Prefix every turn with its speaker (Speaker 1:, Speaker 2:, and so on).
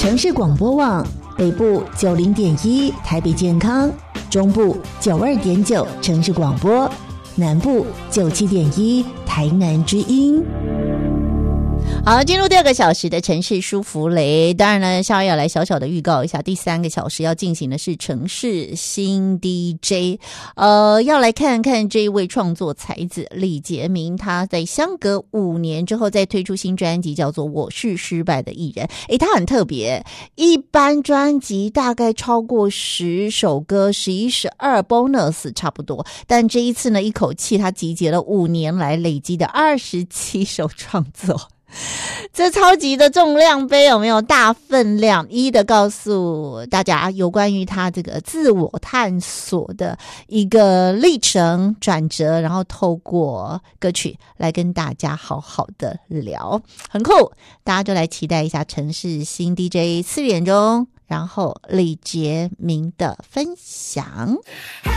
Speaker 1: 城市广播网北部90.1台北健康，中部92.9城市广播，南部97.1台南之音。好，进入第二个小时的城市舒芙蕾。当然呢，夏威要来小小的预告一下，第三个小时要进行的是城市新 DJ。要来看看这一位创作才子李杰明，他在相隔5年之后再推出新专辑，叫做《我是失败的艺人》。他很特别，一般专辑大概超过10首歌，11、12 bonus 差不多，但这一次呢，一口气他集结了5年来累积的27首创作。这超级的重量杯，有没有大分量？一的告诉大家有关于他这个自我探索的一个历程转折，然后透过歌曲来跟大家好好的聊，很酷。大家就来期待一下城市新 DJ 4点钟，然后李杰明的分享。